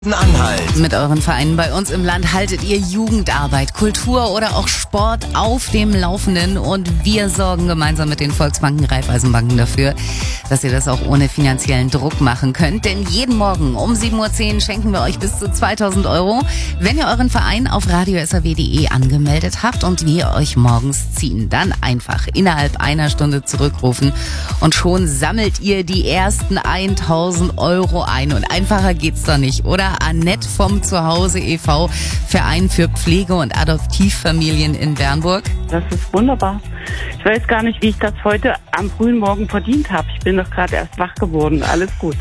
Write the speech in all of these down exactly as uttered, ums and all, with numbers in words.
Anhalt. Mit euren Vereinen bei uns im Land haltet ihr Jugendarbeit, Kultur oder auch Sport auf dem Laufenden und wir sorgen gemeinsam mit den Volksbanken, Raiffeisenbanken dafür, dass ihr das auch ohne finanziellen Druck machen könnt. Denn jeden Morgen um sieben Uhr zehn schenken wir euch bis zu zweitausend Euro, wenn ihr euren Verein auf radio s r w punkt d e angemeldet habt und wir euch morgens ziehen. Dann einfach innerhalb einer Stunde zurückrufen und schon sammelt ihr die ersten tausend Euro ein. Und einfacher geht's doch nicht, oder? Annette vom Zuhause e V, Verein für Pflege- und Adoptivfamilien in Bernburg. Das ist wunderbar. Ich weiß gar nicht, wie ich das heute am frühen Morgen verdient habe. Ich bin doch gerade erst wach geworden. Alles gut.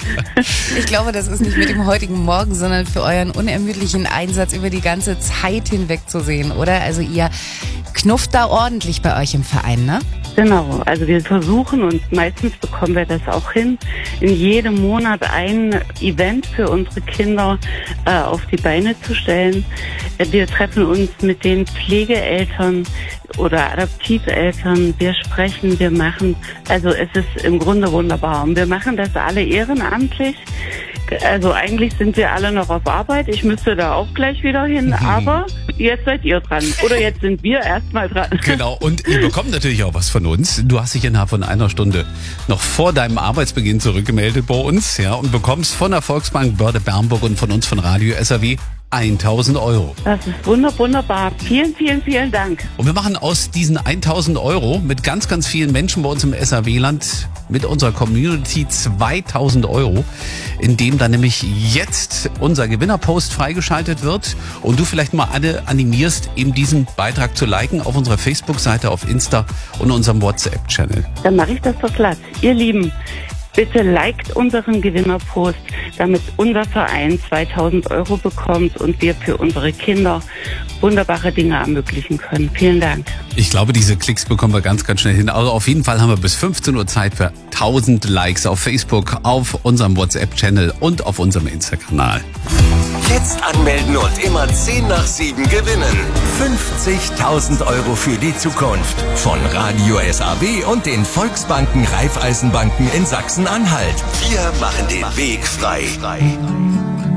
Ich glaube, das ist nicht mit dem heutigen Morgen, sondern für euren unermüdlichen Einsatz über die ganze Zeit hinweg zu sehen, oder? Also ihr knufft da ordentlich bei euch im Verein, ne? Genau, also wir versuchen und meistens bekommen wir das auch hin, in jedem Monat ein Event für unsere Kinder äh, auf die Beine zu stellen. Wir treffen uns mit den Pflegeeltern oder Adoptiveltern, wir sprechen, wir machen, also es ist im Grunde wunderbar. Und wir machen das alle ehrenamtlich. Also eigentlich sind wir alle noch auf Arbeit. Ich müsste da auch gleich wieder hin, mhm. aber jetzt seid ihr dran. Oder jetzt sind wir erstmal dran. Genau, und ihr bekommt natürlich auch was von uns. Du hast dich innerhalb von einer Stunde noch vor deinem Arbeitsbeginn zurückgemeldet bei uns, ja, und bekommst von der Volksbank Börde Bernburg und von uns von Radio S R W tausend Euro. Das ist wunder, wunderbar. Vielen, vielen, vielen Dank. Und wir machen aus diesen tausend Euro mit ganz, ganz vielen Menschen bei uns im S R W-Land, mit unserer Community zweitausend Euro, indem dann nämlich jetzt unser Gewinnerpost freigeschaltet wird und du vielleicht mal alle animierst, eben diesen Beitrag zu liken auf unserer Facebook-Seite, auf Insta und unserem WhatsApp-Channel. Dann mache ich das doch glatt. Ihr Lieben, bitte liked unseren Gewinnerpost, damit unser Verein zweitausend Euro bekommt und wir für unsere Kinder wunderbare Dinge ermöglichen können. Vielen Dank. Ich glaube, diese Klicks bekommen wir ganz, ganz schnell hin. Also auf jeden Fall haben wir bis fünfzehn Uhr Zeit für tausend Likes auf Facebook, auf unserem WhatsApp-Channel und auf unserem Insta-Kanal. Jetzt anmelden und immer zehn nach sieben gewinnen. fünfzigtausend Euro für die Zukunft. Von Radio S R W und den Volksbanken, Raiffeisenbanken in Sachsen-Anhalt. Wir machen den Weg frei.